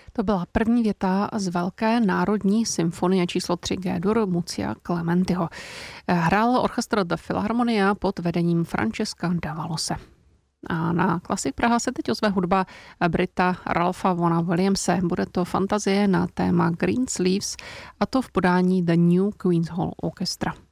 To byla první věta z Velké národní symfonie číslo 3 G-dur Muzia Clementiho. Hrál orchestr The Philharmonia pod vedením Francesca Davalose. A na Klasik Praha se teď ozve hudba Brita Ralpha Vaughna Williamse. Bude to fantazie na téma Green Sleeves, a to v podání The New Queen's Hall Orchestra.